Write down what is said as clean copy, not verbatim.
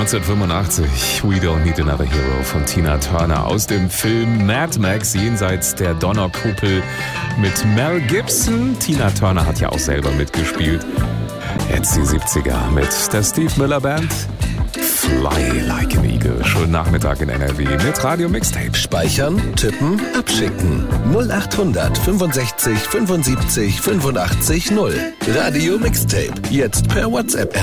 1985, We Don't Need Another Hero von Tina Turner aus dem Film Mad Max jenseits der Donnerkuppel mit Mel Gibson. Tina Turner hat ja auch selber mitgespielt. Jetzt die 70er mit der Steve Miller Band. Fly Like an Eagle. Schönen Nachmittag in NRW mit Radio Mixtape. Speichern, tippen, abschicken. 0800 65 75 85 0. Radio Mixtape. Jetzt per WhatsApp